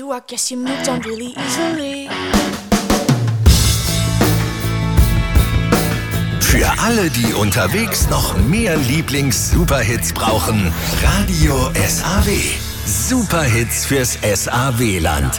you, I guess you moved on really easily. Für alle, die unterwegs noch mehr Lieblings-Superhits brauchen, Radio SAW. Superhits fürs SAW-Land.